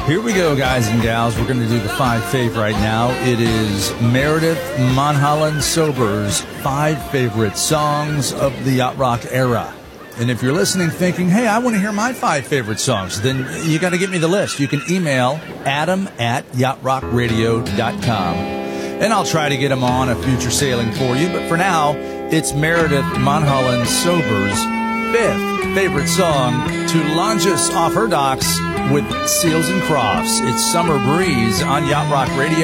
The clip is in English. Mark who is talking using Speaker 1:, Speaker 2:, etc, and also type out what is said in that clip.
Speaker 1: Here we go, guys and gals. We're going to do the 5 fave right now. It is Meredith Monholland Sober's 5 favorite songs of the yacht rock era. And if you're listening thinking, hey, I want to hear my 5 favorite songs, then you got to get me the list. You can email adam@yachtrockradio.com. And I'll try to get them on a future sailing for you. But for now, it's Meredith Monholland Sober's 5th favorite song to launch us off her docks with Seals and Crofts. It's Summer Breeze on Yacht Rock Radio.